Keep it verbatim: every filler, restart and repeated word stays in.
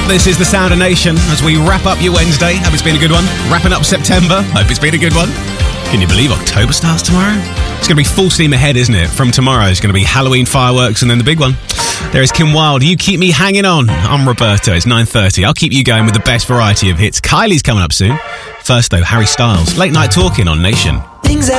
This is the Sound of Nation as we wrap up your Wednesday. Hope it's been a good one. Wrapping up September. Hope it's been a good one. Can you believe October starts tomorrow? It's going to be full steam ahead, isn't it? From tomorrow, it's going to be Halloween fireworks and then the big one. There is Kim Wilde. You keep me hanging on. I'm Roberto. It's nine thirty. I'll keep you going with the best variety of hits. Kylie's coming up soon. First, though, Harry Styles. Late night talking on Nation. Things